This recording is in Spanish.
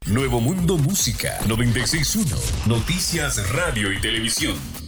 Nuevo Mundo Música 961. Noticias, radio y televisión.